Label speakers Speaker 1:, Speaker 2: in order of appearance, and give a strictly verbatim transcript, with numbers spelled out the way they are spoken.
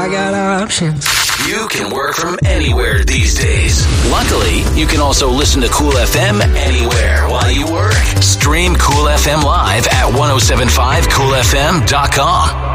Speaker 1: I got options.
Speaker 2: You can work from anywhere these days. Luckily, you can also listen to Cool F M anywhere while you work. Stream Cool F M live at ten seventy-five cool f m dot com.